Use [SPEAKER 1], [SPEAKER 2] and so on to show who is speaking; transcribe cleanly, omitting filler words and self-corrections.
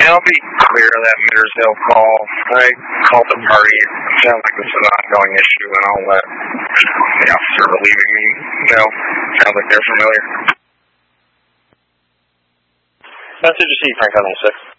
[SPEAKER 1] And I'll be clear of that Mittersdale call. I called the party. It sounds like this is an ongoing issue, and I'll let the officer relieving me know. Sounds like they're familiar.
[SPEAKER 2] Message received, Frank 106.